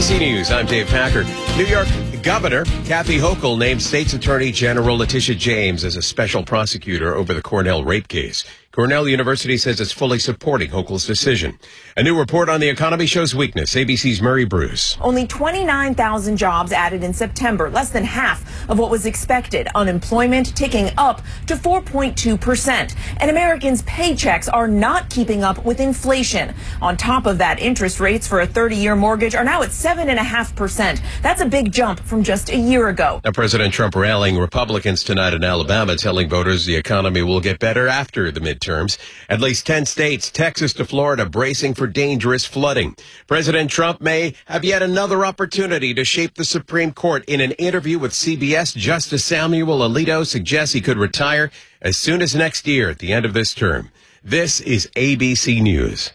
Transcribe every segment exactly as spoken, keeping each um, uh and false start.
C News, I'm Dave Packer. New York Governor Kathy Hochul named State's Attorney General Letitia James as a special prosecutor over the Cornell rape case. Cornell University says it's fully supporting Hochul's decision. A new report on the economy shows weakness. A B C's Murray Bruce. Only twenty-nine thousand jobs added in September, less than half of what was expected. Unemployment ticking up to four point two percent. And Americans' paychecks are not keeping up with inflation. On top of that, interest rates for a thirty-year mortgage are now at seven point five percent. That's a big jump from just a year ago. Now, President Trump rallying Republicans tonight in Alabama, telling voters the economy will get better after the midterms. At least ten states, Texas to Florida, bracing for dangerous flooding. President Trump may have yet another opportunity to shape the Supreme Court. In an interview with C B S, Justice Samuel Alito suggests he could retire as soon as next year at the end of this term. This is A B C News.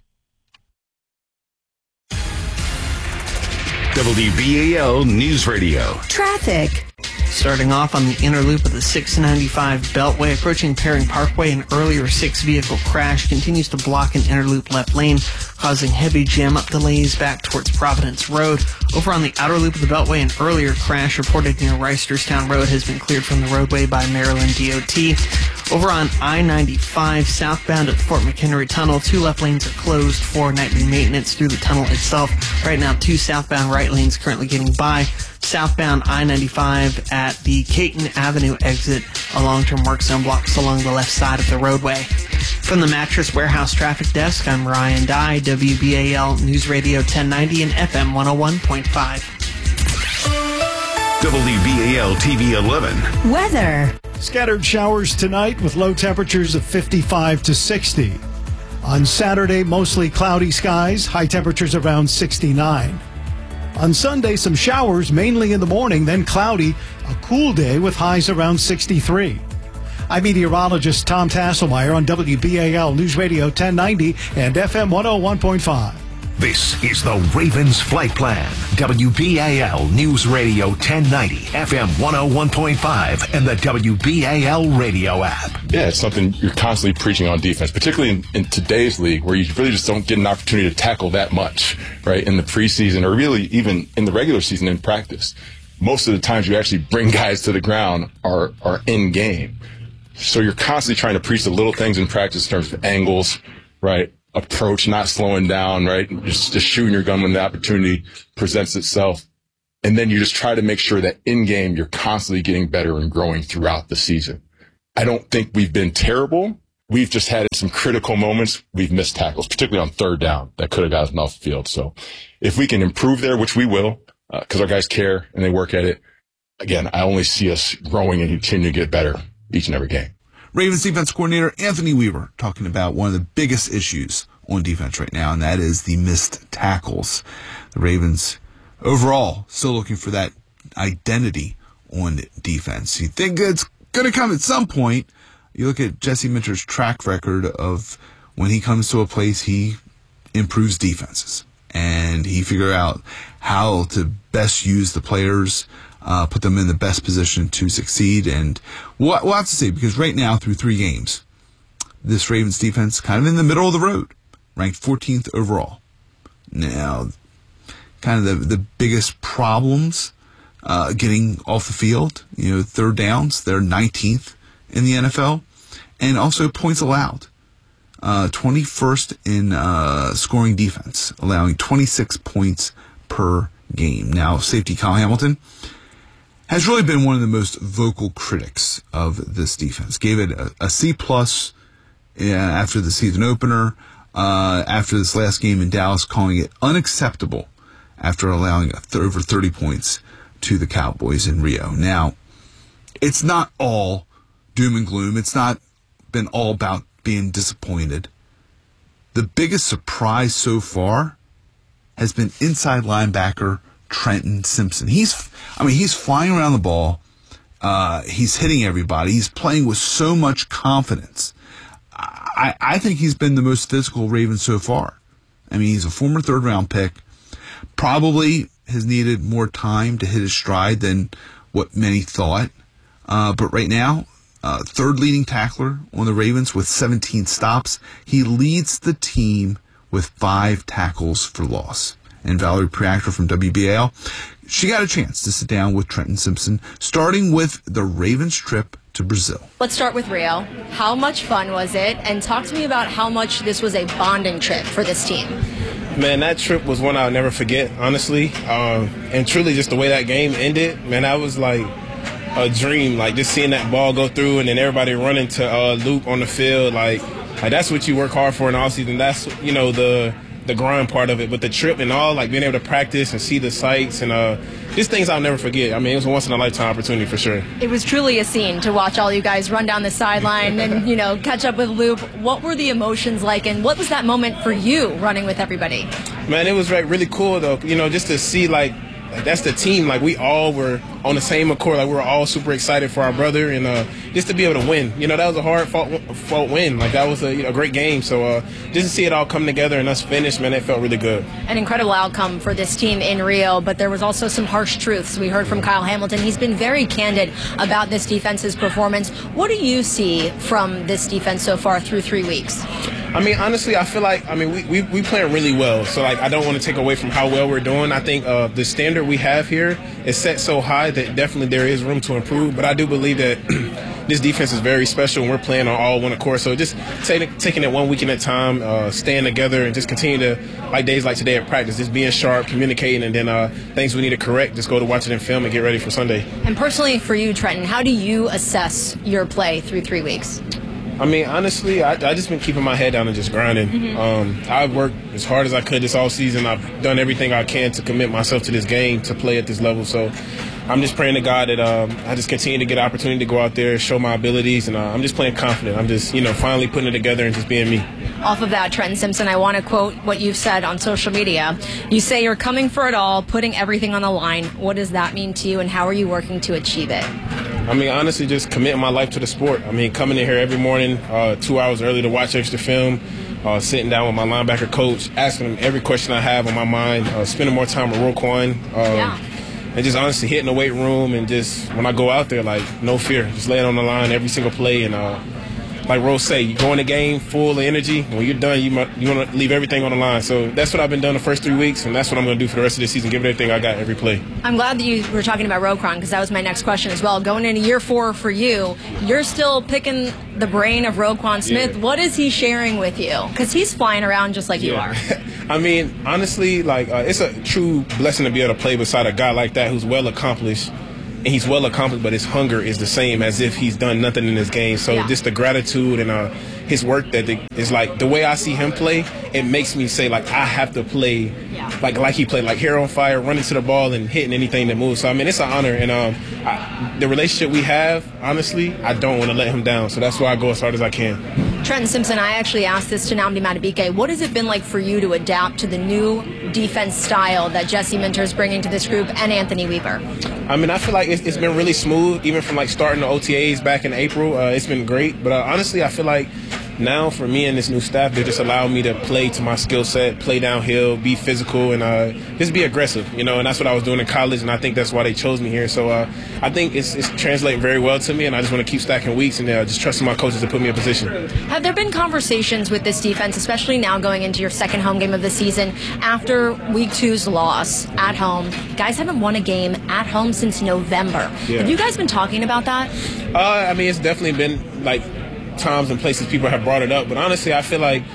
W B A L News Radio. Traffic. Starting off on the inner loop of the six ninety-five Beltway, approaching Perring Parkway, an earlier six-vehicle crash continues to block an inner loop left lane, causing heavy jam-up delays back towards Providence Road. Over on the outer loop of the Beltway, an earlier crash reported near Reisterstown Road has been cleared from the roadway by Maryland D O T. Over on I ninety-five, southbound at the Fort McHenry Tunnel, two left lanes are closed for nightly maintenance through the tunnel itself. Right now, two southbound right lanes currently getting by. Southbound I ninety-five at the Caton Avenue exit, a long-term work zone blocks along the left side of the roadway. From the Mattress Warehouse Traffic Desk, I'm Ryan Dye, W B A L News Radio ten ninety and F M one oh one point five. W B A L T V eleven. Weather. Scattered showers tonight with low temperatures of fifty-five to sixty. On Saturday, mostly cloudy skies, high temperatures around sixty-nine. On Sunday, some showers, mainly in the morning, then cloudy, a cool day with highs around sixty-three. I'm meteorologist Tom Tasselmeyer on W B A L News Radio ten ninety and F M one oh one point five. This is the Ravens Flight Plan. W B A L News Radio ten ninety, F M one oh one point five, and the W B A L radio app. Yeah, it's something you're constantly preaching on defense, particularly in, in today's league where you really just don't get an opportunity to tackle that much, right, in the preseason or really even in the regular season in practice. Most of the times you actually bring guys to the ground are, are in game. So you're constantly trying to preach the little things in practice in terms of angles, right, approach, not slowing down, right, just, just shooting your gun when the opportunity presents itself. And then you just try to make sure that in game you're constantly getting better and growing throughout the season. I don't think we've been terrible. We've just had some critical moments. We've missed tackles, particularly on third down that could have got us off the field. So if we can improve there, which we will, because uh, our guys care and they work at it, again, I only see us growing and continue to get better each and every game. Ravens defense coordinator Anthony Weaver talking about one of the biggest issues on defense right now, and that is the missed tackles. The Ravens overall still looking for that identity on defense. You think it's going to come at some point. You look at Jesse Minter's track record of when he comes to a place, he improves defenses, and he figure out how to best use the players, Uh, put them in the best position to succeed. And we'll, we'll have to see, because right now, through three games, this Ravens defense kind of in the middle of the road, ranked fourteenth overall. Now, kind of the, the biggest problems uh, getting off the field, you know, third downs, they're nineteenth in the N F L. And also points allowed. Uh, twenty-first in uh, scoring defense, allowing twenty-six points per game. Now, safety Kyle Hamilton has really been one of the most vocal critics of this defense. Gave it a, a C plus uh, after the season opener, uh, after this last game in Dallas, calling it unacceptable after allowing a th- over thirty points to the Cowboys in Rio. Now, it's not all doom and gloom. It's not been all about being disappointed. The biggest surprise so far has been inside linebacker Trenton Simpson. He's, I mean, he's flying around the ball. Uh, he's hitting everybody. He's playing with so much confidence. I, I think he's been the most physical Raven so far. I mean, he's a former third round pick. Probably has needed more time to hit his stride than what many thought. Uh, but right now, uh, third leading tackler on the Ravens with seventeen stops. He leads the team with five tackles for loss. and Valerie Preactor from W B A L. She got a chance to sit down with Trenton Simpson, starting with the Ravens trip to Brazil. Let's start with Rio. How much fun was it? And talk to me about how much this was a bonding trip for this team. Man, that trip was one I'll never forget, honestly. Um, and truly just the way that game ended, man, that was like a dream. Like just seeing that ball go through and then everybody running to uh, loop on the field. Like, like that's what you work hard for in the offseason. That's, you know, the the grind part of it. But the trip and all, like being able to practice and see the sights and uh, just things I'll never forget. I mean, it was a once-in-a-lifetime opportunity for sure. It was truly a scene to watch all you guys run down the sideline and, you know, catch up with Loop. What were the emotions like, and what was that moment for you running with everybody? Man, it was like really cool, though, you know, just to see, like, Like that's the team. Like we all were on the same accord. Like we were all super excited for our brother, and uh, just to be able to win. You know, that was a hard fought, fought win. Like that was a you know, great game. So uh, just to see it all come together and us finish, man, it felt really good. An incredible outcome for this team in Rio, but there was also some harsh truths. We heard from Kyle Hamilton. He's been very candid about this defense's performance. What do you see from this defense so far through three weeks? I mean, honestly, I feel like, I mean, we, we, we playing really well. So, like, I don't want to take away from how well we're doing. I think uh, the standard we have here is set so high that definitely there is room to improve. But I do believe that this defense is very special, and we're playing on all one accord. So just take, taking it one week at a time, uh, staying together, and just continue to, like days like today at practice, just being sharp, communicating, and then uh, things we need to correct, just go to watch it in film and get ready for Sunday. And personally for you, Trenton, how do you assess your play through three weeks? I mean, honestly, I, I just been keeping my head down and just grinding. Mm-hmm. um, I've worked as hard as I could this all season. I've done everything I can to commit myself to this game, to play at this level. So I'm just praying to God that um, I just continue to get an opportunity to go out there, show my abilities, and uh, I'm just playing confident. I'm just, you know, finally putting it together and just being me. Off of that, Trenton Simpson, I want to quote what you've said on social media. You say you're coming for it all, putting everything on the line. What does that mean to you, and how are you working to achieve it? I mean, honestly, just committing my life to the sport. I mean, coming in here every morning, uh, two hours early to watch extra film, uh, sitting down with my linebacker coach, asking him every question I have on my mind, uh, spending more time with Roquan, um, yeah. and just honestly hitting the weight room, and just when I go out there, like, no fear, just laying on the line every single play. And uh, like Rose say, you go in the game full of energy. When you're done, you you want to leave everything on the line. So that's what I've been doing the first three weeks, and that's what I'm going to do for the rest of the season, give it everything I got every play. I'm glad that you were talking about Roquan, because that was my next question as well. Going into year four for you, you're still picking the brain of Roquan Smith. Yeah. What is he sharing with you? Because he's flying around just like yeah. you are. I mean, honestly, like uh, it's a true blessing to be able to play beside a guy like that who's well accomplished. And he's well accomplished, but his hunger is the same as if he's done nothing in this game. So yeah. just the gratitude and uh, his work ethic is like the way I see him play. It makes me say like I have to play yeah. like like he played, like hair on fire, running to the ball and hitting anything that moves. So I mean, it's an honor, and um, I, the relationship we have, honestly, I don't want to let him down. So that's why I go as hard as I can. Trenton Simpson, I actually asked this to Nnamdi Madubuike. What has it been like for you to adapt to the new defense style that Jesse Minter is bringing to this group, and Anthony Weaver? I mean, I feel like it's, it's been really smooth, even from like starting the O T As back in April. Uh, it's been great, but uh, honestly, I feel like now for me and this new staff, they just allow me to play to my skill set, play downhill, be physical, and uh, just be aggressive, you know, and that's what I was doing in college, and I think that's why they chose me here. So uh, I think it's, it's translating very well to me, and I just want to keep stacking weeks and uh, just trusting my coaches to put me in position. Have there been conversations with this defense, especially now going into your second home game of the season, after week two's loss at home? Guys haven't won a game at home since November. Yeah. Have you guys been talking about that? Uh, I mean, it's definitely been, like, times and places people have brought it up, but honestly, I feel like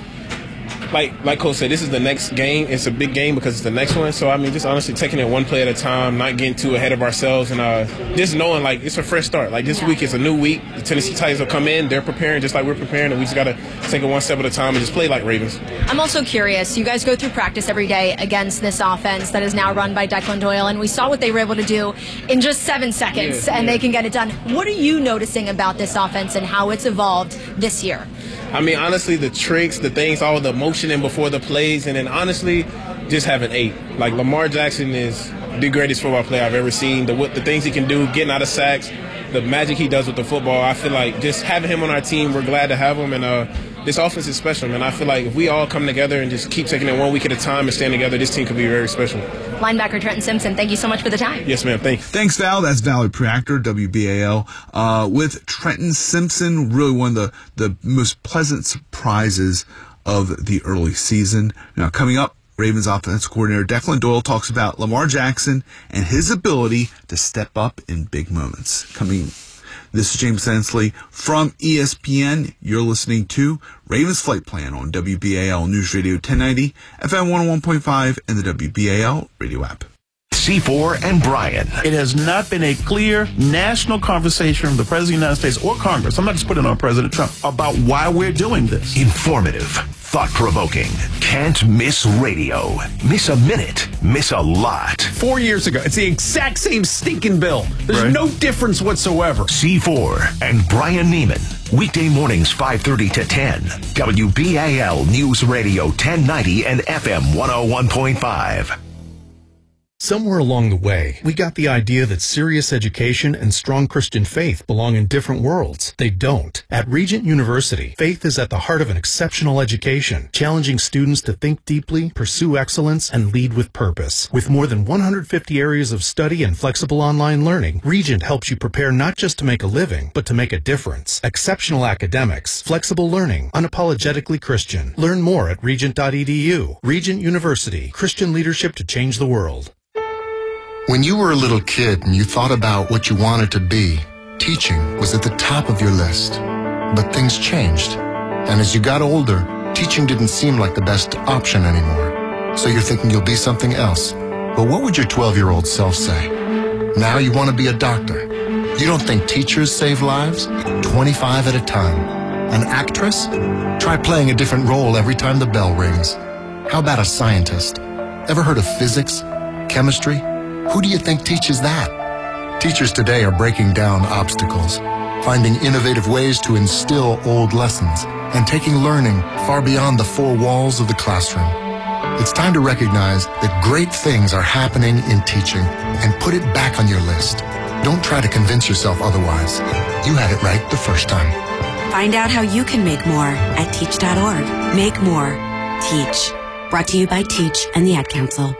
like like Coach said, this is the next game. It's a big game because it's the next one. So I mean, just honestly taking it one play at a time, not getting too ahead of ourselves, and uh, just knowing like it's a fresh start. Like this yeah. week is a new week. The Tennessee Titans will come in. They're preparing just like we're preparing, and we just gotta take it one step at a time and just play like Ravens. I'm also curious. You guys go through practice every day against this offense that is now run by Declan Doyle, and we saw what they were able to do in just seven seconds, yeah, and yeah. they can get it done. What are you noticing about this offense and how it's evolved this year? I mean, honestly, the tricks, the things, all the motion in before the plays, and then honestly, just having eight. Like Lamar Jackson is the greatest football player I've ever seen. The what the things he can do, getting out of sacks, the magic he does with the football. I feel like just having him on our team, we're glad to have him, and uh, this offense is special, man. I feel like if we all come together and just keep taking it one week at a time and stand together, this team could be very special. Linebacker Trenton Simpson, thank you so much for the time. Yes, ma'am. Thanks. Thanks, Val. That's Valerie Preactor, W B A L, uh, with Trenton Simpson. Really one of the, the most pleasant surprises of the early season. Now, coming up Ravens offense coordinator Declan Doyle talks about Lamar Jackson and his ability to step up in big moments. Coming, this is James Hensley from E S P N. You're listening to Ravens Flight Plan on W B A L News Radio ten ninety, F M one oh one point five, and the W B A L radio app. C four and Brian. It has not been a clear national conversation from the President of the United States or Congress, I'm not just putting it on President Trump, about why we're doing this. Informative, thought-provoking, can't miss radio. Miss a minute, miss a lot. Four years ago, it's the exact same stinking bill. There's Right. no difference whatsoever. C four and Brian Neiman. Weekday mornings five thirty to ten. W B A L News Radio ten ninety and F M one oh one point five. Somewhere along the way, we got the idea that serious education and strong Christian faith belong in different worlds. They don't. At Regent University, faith is at the heart of an exceptional education, challenging students to think deeply, pursue excellence, and lead with purpose. With more than one hundred fifty areas of study and flexible online learning, Regent helps you prepare not just to make a living, but to make a difference. Exceptional academics, flexible learning, unapologetically Christian. Learn more at regent dot e d u. Regent University, Christian leadership to change the world. When you were a little kid and you thought about what you wanted to be, teaching was at the top of your list. But things changed. And as you got older, teaching didn't seem like the best option anymore. So you're thinking you'll be something else. But what would your twelve-year-old self say? Now you want to be a doctor. You don't think teachers save lives? twenty-five at a time. An actress? Try playing a different role every time the bell rings. How about a scientist? Ever heard of physics? Chemistry? Who do you think teaches that? Teachers today are breaking down obstacles, finding innovative ways to instill old lessons, and taking learning far beyond the four walls of the classroom. It's time to recognize that great things are happening in teaching and put it back on your list. Don't try to convince yourself otherwise. You had it right the first time. Find out how you can make more at teach dot org. Make more. Teach. Brought to you by Teach and the Ad Council.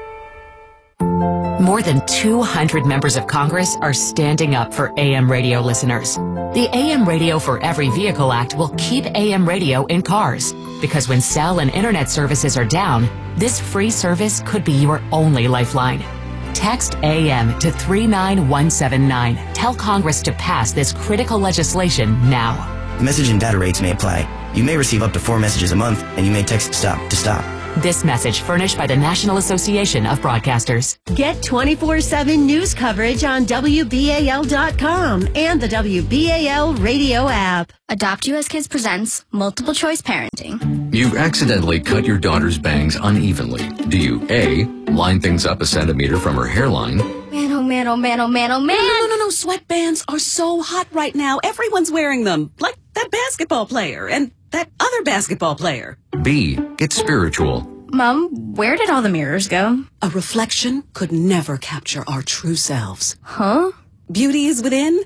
More than two hundred members of Congress are standing up for A M radio listeners. The A M Radio for Every Vehicle Act will keep A M radio in cars, because when cell and internet services are down, this free service could be your only lifeline. Text A M to three nine one seven nine. Tell Congress to pass this critical legislation now. Message and data rates may apply. You may receive up to four messages a month, and you may text STOP to stop. This message furnished by the National Association of Broadcasters. Get twenty-four seven news coverage on W B A L dot com and the W B A L radio app. Adopt U S Kids presents Multiple Choice Parenting. You've accidentally cut your daughter's bangs unevenly. Do you A, line things up a centimeter from her hairline? Man, oh man, oh man, oh man, oh man. No, no, no, no. Sweatbands are so hot right now. Everyone's wearing them. Like that basketball player and that other basketball player. B, get spiritual. Mom, where did all the mirrors go? A reflection could never capture our true selves. Huh? Beauty is within.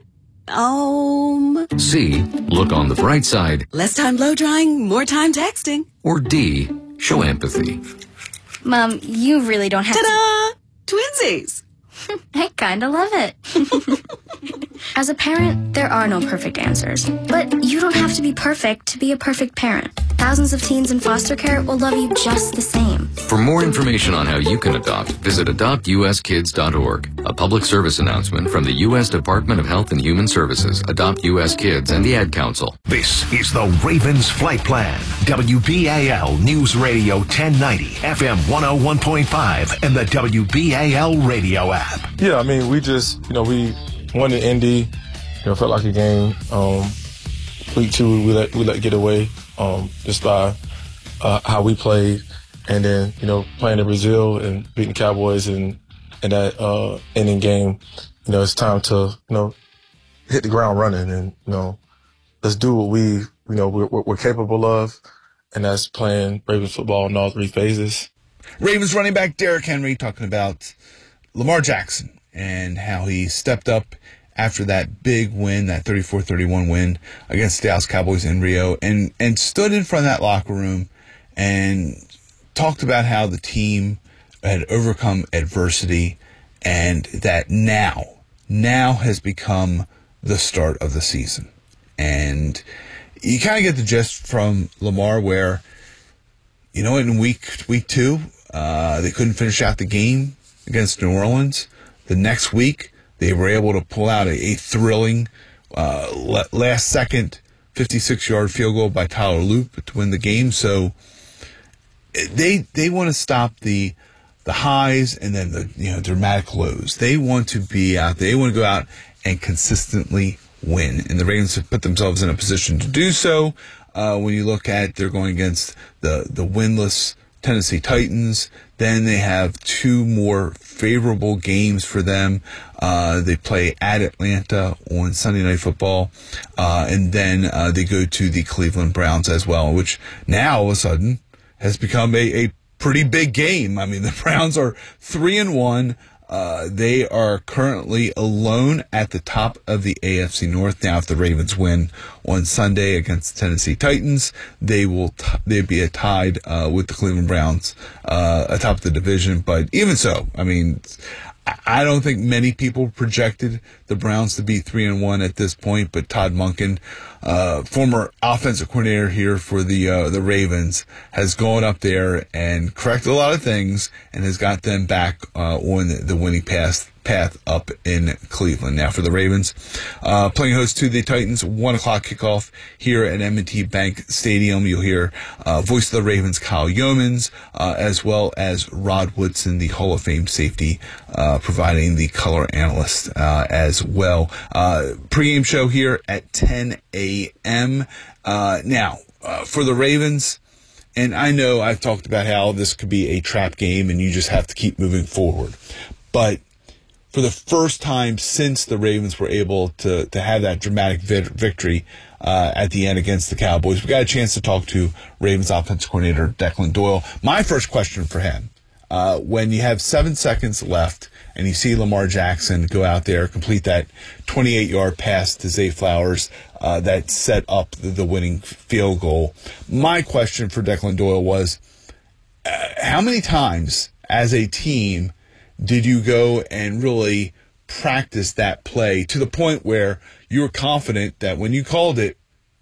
Um. C, look on the bright side. Less time blow drying, more time texting. Or D, show empathy. Mom, you really don't have Ta-da! To... Twinsies! I kinda love it. As a parent, there are no perfect answers. But you don't have to be perfect to be a perfect parent. Thousands of teens in foster care will love you just the same. For more information on how you can adopt, visit adopt u s kids dot org. A public service announcement from the U S Department of Health and Human Services, Adopt U S Kids, and the Ad Council. This is the Ravens Flight Plan. W B A L News Radio ten ninety, F M one oh one point five, and the W B A L radio app. Yeah, I mean, we just, you know, we won in Indy, you know, felt like a game. Um, week two, we let we let get away um, just by uh, how we played, and then you know playing in Brazil and beating Cowboys in in that uh, inning game. You know, it's time to you know hit the ground running, and you know let's do what we you know we're, we're capable of, and that's playing Ravens football in all three phases. Ravens running back Derrick Henry talking about Lamar Jackson and how he stepped up after that big win, that thirty-four thirty-one win against the Dallas Cowboys in Rio, and, and stood in front of that locker room and talked about how the team had overcome adversity and that now, now has become the start of the season. And you kind of get the gist from Lamar where you know, in week week two, uh, they couldn't finish out the game against New Orleans. The next week, they were able to pull out a, a thrilling uh, last-second fifty-six-yard field goal by Tyler Loop to win the game. So they they want to stop the the highs and then the you know dramatic lows. They want to be out there. They want to go out and consistently win. And the Ravens have put themselves in a position to do so. Uh, when you look at they're going against the the winless Tennessee Titans. Then they have two more favorable games for them. Uh, they play at Atlanta on Sunday Night Football, uh, and then uh, they go to the Cleveland Browns as well, which now all of a sudden has become a, a pretty big game. I mean, the Browns are three and one. Uh, they are currently alone at the top of the A F C North. Now, if the Ravens win on Sunday against the Tennessee Titans, they will t- they'd be tied uh, with the Cleveland Browns uh, atop the division. But even so, I mean, I don't think many people projected the Browns to be three and one at this point. But Todd Monken, uh, former offensive coordinator here for the uh, the Ravens, has gone up there and corrected a lot of things and has got them back uh, on the, the winning path path up in Cleveland. Now for the Ravens, uh, playing host to the Titans, one o'clock kickoff here at M and T Bank Stadium. You'll hear uh, voice of the Ravens, Kyle Yeomans, uh, as well as Rod Woodson, the Hall of Fame safety, uh, providing the color analyst uh, as well. Uh, pregame show here at ten a.m. Uh, now, uh, for the Ravens, and I know I've talked about how this could be a trap game and you just have to keep moving forward, but for the first time since the Ravens were able to, to have that dramatic vi- victory uh, at the end against the Cowboys, we got a chance to talk to Ravens offensive coordinator Declan Doyle. My first question for him, uh, when you have seven seconds left and you see Lamar Jackson go out there, complete that twenty-eight-yard pass to Zay Flowers uh, that set up the, the winning field goal, my question for Declan Doyle was, uh, how many times as a team did you go and really practice that play to the point where you were confident that when you called it,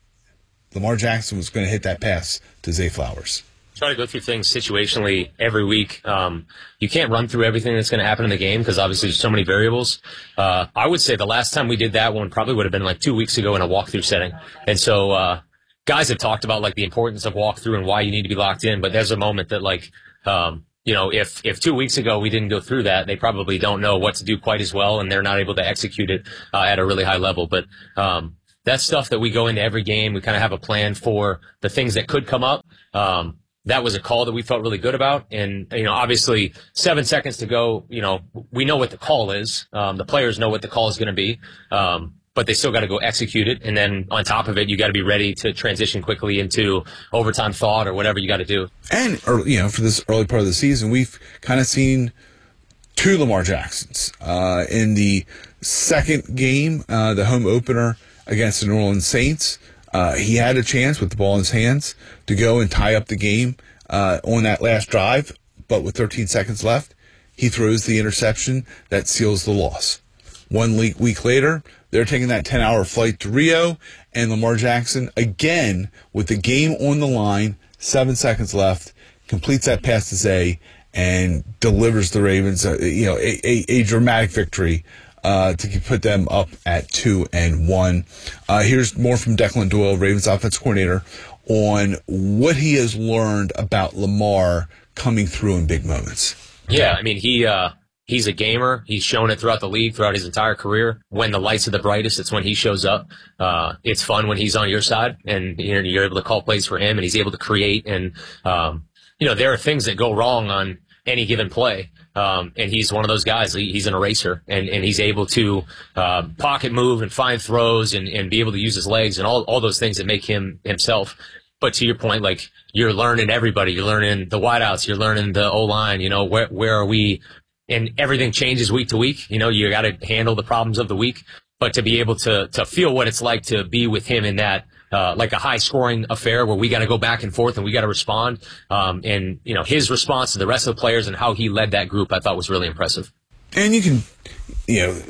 Lamar Jackson was going to hit that pass to Zay Flowers? Try to go through things situationally every week. Um, you can't run through everything that's going to happen in the game because obviously there's so many variables. Uh, I would say the last time we did that one probably would have been like two weeks ago in a walkthrough setting. And so uh, guys have talked about like the importance of walkthrough and why you need to be locked in. But there's a moment that like um, – you know, if, if two weeks ago we didn't go through that, they probably don't know what to do quite as well, and they're not able to execute it uh, at a really high level. But um, that's stuff that we go into every game. We kind of have a plan for the things that could come up. Um, that was a call that we felt really good about. And, you know, obviously seven seconds to go, you know, we know what the call is. Um, the players know what the call is going to be. Um, but they still got to go execute it. And then on top of it, you got to be ready to transition quickly into overtime thought or whatever you got to do. And, early, you know, for this early part of the season, we've kind of seen two Lamar Jacksons. Uh, in the second game, uh, the home opener against the New Orleans Saints, uh, he had a chance with the ball in his hands to go and tie up the game uh, on that last drive. But with thirteen seconds left, he throws the interception that seals the loss. One week later, they're taking that ten-hour flight to Rio, and Lamar Jackson, again, with the game on the line, seven seconds left, completes that pass to Zay and delivers the Ravens, uh, you know, a, a, a dramatic victory uh, to put them up at two and one. Uh, here's more from Declan Doyle, Ravens offensive coordinator, on what he has learned about Lamar coming through in big moments. Yeah, I mean, he. Uh... He's a gamer. He's shown it throughout the league, throughout his entire career. When the lights are the brightest, it's when he shows up. Uh, it's fun when he's on your side, and you know, you're able to call plays for him, and he's able to create. And um, you know, there are things that go wrong on any given play, um, and he's one of those guys. He, he's an eraser, and, and he's able to uh, pocket move and find throws, and, and be able to use his legs and all all those things that make him himself. But to your point, like you're learning everybody. You're learning the wideouts. You're learning the O-line. You know, where where are we? And everything changes week to week. You know, you got to handle the problems of the week. But to be able to to feel what it's like to be with him in that, uh, like a high scoring affair where we got to go back and forth and we got to respond. Um, and, you know, his response to the rest of the players and how he led that group, I thought was really impressive. And you can, you know,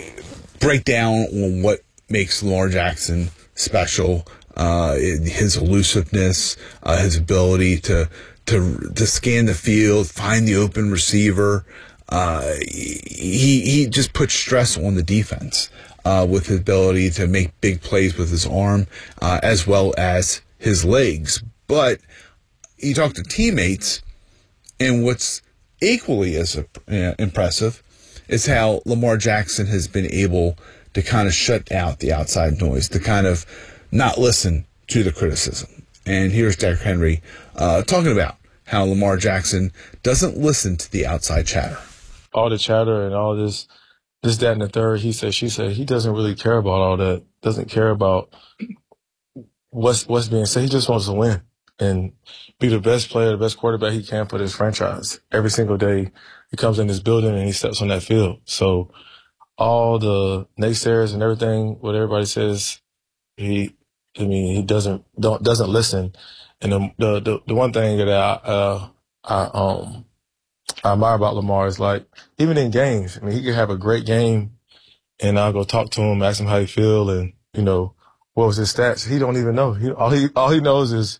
break down on what makes Lamar Jackson special, uh, his elusiveness, uh, his ability to to to scan the field, find the open receiver. Uh, he he just puts stress on the defense uh, with his ability to make big plays with his arm uh, as well as his legs. But you talk to teammates, and what's equally as uh, impressive is how Lamar Jackson has been able to kind of shut out the outside noise, to kind of not listen to the criticism. And here's Derrick Henry uh, talking about how Lamar Jackson doesn't listen to the outside chatter. All the chatter and all this, this, that, and the third, he said, she said, he doesn't really care about all that, doesn't care about what's what's being said. He just wants to win and be the best player, the best quarterback he can for this franchise. Every single day he comes in this building and he steps on that field. So all the naysayers and everything, what everybody says, he, I mean, he doesn't don't doesn't listen. And the the the, the one thing that I uh, I um I admire about Lamar is, like, even in games, I mean, he could have a great game, and I'll go talk to him, ask him how he feel, and you know, what was his stats? He don't even know. He all he all he knows is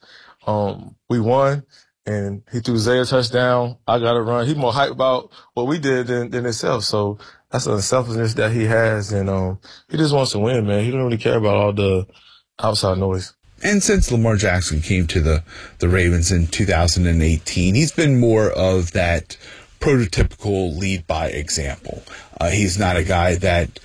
um we won, and he threw Zay a touchdown. I got to run. He's more hyped about what we did than than himself. So that's the selfishness that he has, and um he just wants to win, man. He don't really care about all the outside noise. And since Lamar Jackson came to the, the Ravens in two thousand eighteen, he's been more of that prototypical lead by example. Uh, he's not a guy that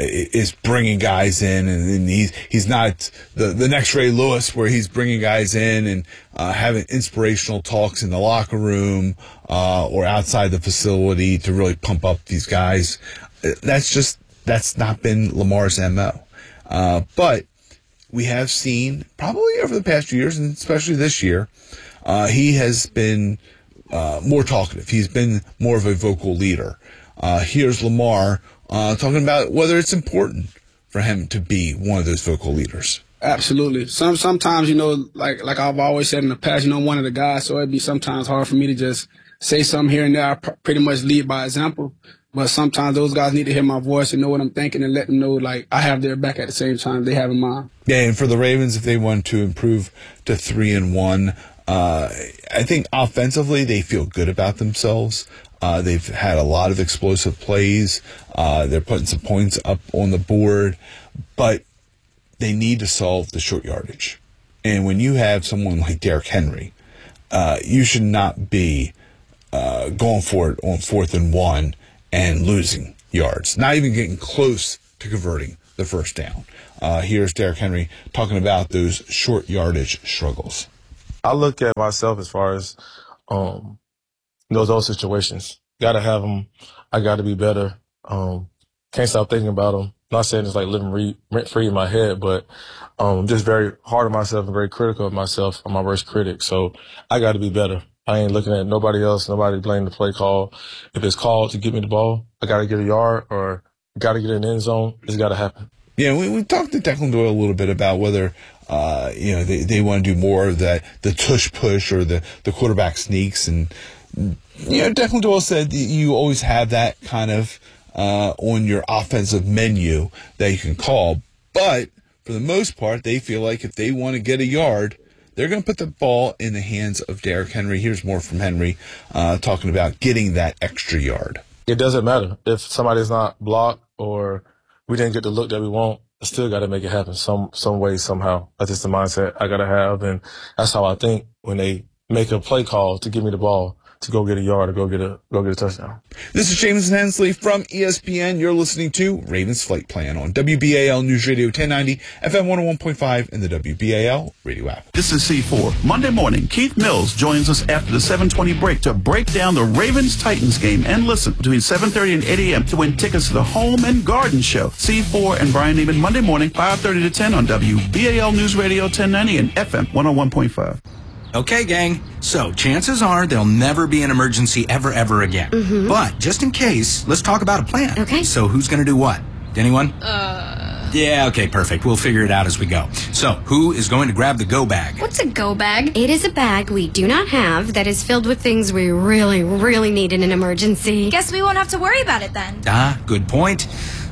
is bringing guys in, and, and he's he's not the, the next Ray Lewis, where he's bringing guys in and uh, having inspirational talks in the locker room uh, or outside the facility to really pump up these guys. That's just that's not been Lamar's M O. Uh, but we have seen, probably over the past few years, and especially this year, uh, he has been uh, more talkative. He's been more of a vocal leader. Uh, here's Lamar uh, talking about whether it's important for him to be one of those vocal leaders. Absolutely. Some sometimes, you know, like like I've always said in the past, you know, I'm one of the guys, so it'd be sometimes hard for me to just say something here and there. I pr- pretty much lead by example. But sometimes those guys need to hear my voice and know what I'm thinking and let them know, like, I have their back at the same time they have in mine. Yeah, and for the Ravens, if they want to improve to three and one, uh, I think offensively they feel good about themselves. Uh, they've had a lot of explosive plays. Uh, they're putting some points up on the board, but they need to solve the short yardage. And when you have someone like Derrick Henry, uh, you should not be uh, going for it on fourth and one and losing yards, not even getting close to converting the first down. Uh, here's Derrick Henry talking about those short yardage struggles. I look at myself as far as um, those those situations. Got to have them. I got to be better. Um, can't stop thinking about them. Not saying it's like living re- rent free in my head, but um, just very hard on myself and very critical of myself. I'm my worst critic, so I got to be better. I ain't looking at nobody else, nobody blaming the play call. If it's called to get me the ball, I got to get a yard or got to get in the end zone. It's got to happen. Yeah, we, we talked to Declan Doyle a little bit about whether, uh, you know, they, they want to do more of that, the tush push or the, the quarterback sneaks. And, you know, Declan Doyle said you always have that kind of uh, on your offensive menu that you can call. But for the most part, they feel like if they want to get a yard, they're going to put the ball in the hands of Derrick Henry. Here's more from Henry uh, talking about getting that extra yard. It doesn't matter if somebody's not blocked or we didn't get the look that we want. I still got to make it happen some some way, somehow. That's just the mindset I got to have, and that's how I think when they make a play call to give me the ball to go get a yard or go get a go get a touchdown. This is Jameson Hensley from E S P N. You're listening to Ravens Flight Plan on W B A L News Radio ten ninety, F M one oh one point five, and the W B A L radio app. This is C four. Monday morning, Keith Mills joins us after the seven twenty break to break down the Ravens-Titans game and listen between seven thirty and eight a.m. to win tickets to the Home and Garden Show. C four and Brian Neiman Monday morning, five thirty to ten on W B A L News Radio ten ninety and F M one oh one point five. Okay, gang. So, chances are there'll never be an emergency ever, ever again. Mm-hmm. But, just in case, let's talk about a plan. Okay. So, who's going to do what? Anyone? Uh... Yeah, okay, perfect. We'll figure it out as we go. So, who is going to grab the go bag? What's a go bag? It is a bag we do not have that is filled with things we really, really need in an emergency. Guess we won't have to worry about it then. Ah, good point.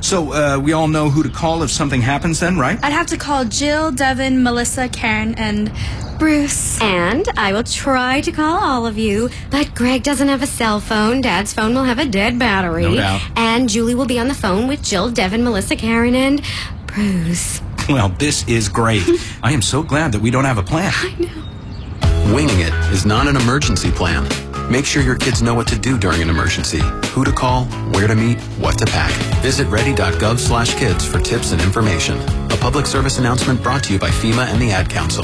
So uh, we all know who to call if something happens then, right? I'd have to call Jill, Devin, Melissa, Karen, and Bruce. And I will try to call all of you, but Greg doesn't have a cell phone. Dad's phone will have a dead battery. No doubt. And Julie will be on the phone with Jill, Devin, Melissa, Karen, and Bruce. Well, this is great. I am so glad that we don't have a plan. I know. Winging it is not an emergency plan. Make sure your kids know what to do during an emergency, who to call, where to meet, what to pack. Visit ready.gov slash kids for tips and information. A public service announcement brought to you by FEMA and the Ad Council.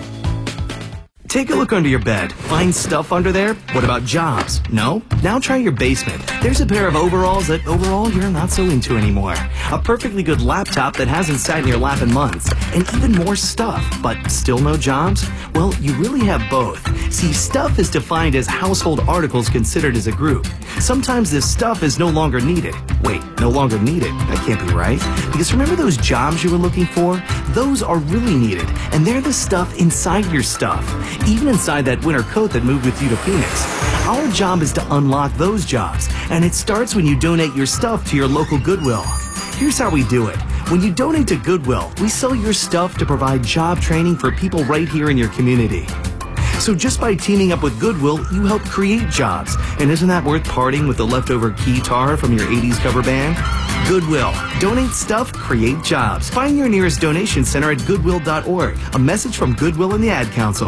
Take a look under your bed. Find stuff under there? What about jobs? No? Now try your basement. There's a pair of overalls that overall you're not so into anymore. A perfectly good laptop that hasn't sat in your lap in months. And even more stuff, but still no jobs? Well, you really have both. See, stuff is defined as household articles considered as a group. Sometimes this stuff is no longer needed. Wait, no longer needed? That can't be right. Because remember those jobs you were looking for? Those are really needed. And they're the stuff inside your stuff. Even inside that winter coat that moved with you to Phoenix. Our job is to unlock those jobs, and it starts when you donate your stuff to your local Goodwill. Here's how we do it. When you donate to Goodwill, we sell your stuff to provide job training for people right here in your community. So just by teaming up with Goodwill, you help create jobs. And isn't that worth parting with the leftover guitar from your eighties cover band? Goodwill. Donate stuff, create jobs. Find your nearest donation center at goodwill dot org. A message from Goodwill and the Ad Council.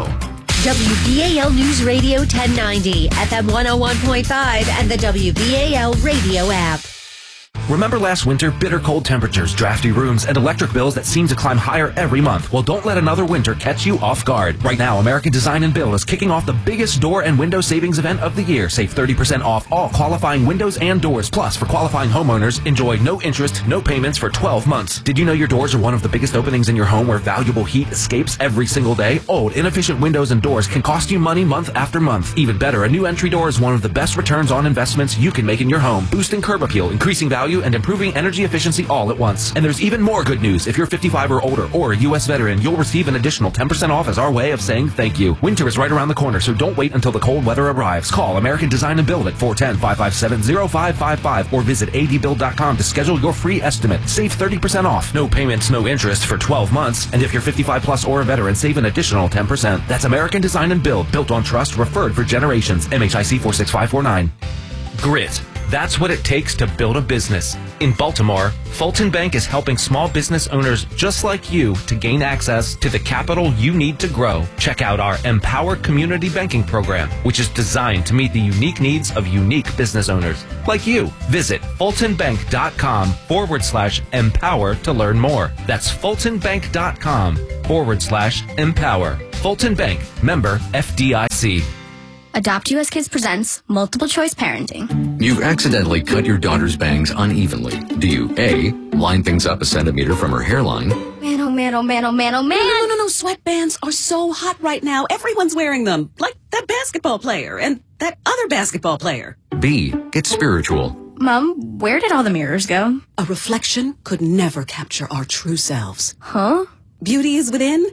W B A L News Radio ten ninety, F M one oh one point five, and the W B A L radio app. Remember last winter, bitter cold temperatures, drafty rooms, and electric bills that seem to climb higher every month? Well, don't let another winter catch you off guard. Right now, American Design and Build is kicking off the biggest door and window savings event of the year. Save thirty percent off all qualifying windows and doors. Plus, for qualifying homeowners, enjoy no interest, no payments for twelve months. Did you know your doors are one of the biggest openings in your home where valuable heat escapes every single day? Old, inefficient windows and doors can cost you money month after month. Even better, a new entry door is one of the best returns on investments you can make in your home, boosting curb appeal, increasing value, and improving energy efficiency all at once. And there's even more good news. If you're fifty-five or older or a U S veteran, you'll receive an additional ten percent off as our way of saying thank you. Winter is right around the corner, so don't wait until the cold weather arrives. Call American Design and Build at four one zero, five five seven, zero five five five or visit A D build dot com to schedule your free estimate. Save thirty percent off. No payments, no interest for twelve months. And if you're fifty-five plus or a veteran, save an additional ten percent. That's American Design and Build, built on trust, referred for generations. M H I C four six five four nine. Grit. That's what it takes to build a business. In Baltimore, Fulton Bank is helping small business owners just like you to gain access to the capital you need to grow. Check out our Empower Community Banking Program, which is designed to meet the unique needs of unique business owners like you. Visit fultonbank.com forward slash empower to learn more. That's fultonbank.com forward slash empower. Fulton Bank, member F D I C. Adopt U S Kids presents Multiple Choice Parenting. You've accidentally cut your daughter's bangs unevenly. Do you A, line things up a centimeter from her hairline? Man, oh man, oh man, oh man, oh man. No, no, no, no. Sweatbands are so hot right now. Everyone's wearing them. Like that basketball player and that other basketball player. B, get spiritual. Mom, where did all the mirrors go? A reflection could never capture our true selves. Huh? Beauty is within.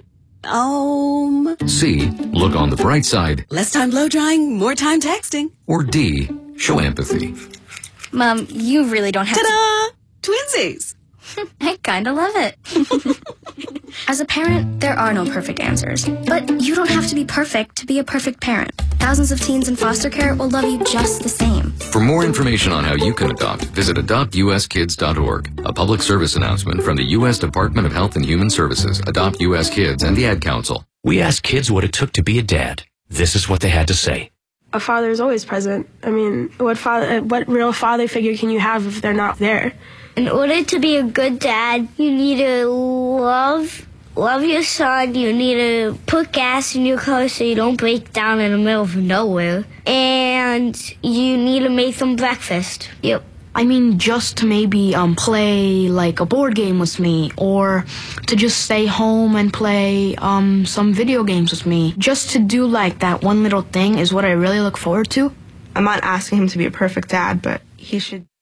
Um. C, look on the bright side. Less time blow drying, more time texting. Or D, show empathy. Mom, you really don't have Ta-da! To... Twinsies! I kinda love it. As a parent, there are no perfect answers. But you don't have to be perfect to be a perfect parent. Thousands of teens in foster care will love you just the same. For more information on how you can adopt, visit adopt U S kids dot org. A public service announcement from the U S Department of Health and Human Services, Adopt U S Kids, and the Ad Council. We asked kids what it took to be a dad. This is what they had to say. A father is always present. I mean, what father, what real father figure can you have if they're not there? In order to be a good dad, you need to love love your son. You need to put gas in your car so you don't break down in the middle of nowhere. And you need to make them breakfast. Yep. I mean, just to maybe um, play like a board game with me, or to just stay home and play um, some video games with me. Just to do like that one little thing is what I really look forward to. I'm not asking him to be a perfect dad, but he should